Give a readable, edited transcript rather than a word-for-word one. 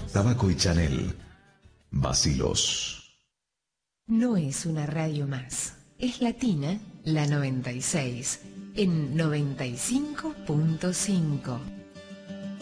Tabaco y Chanel. Bacilos. No es una radio más. Es Latina, la 96, en 95.5.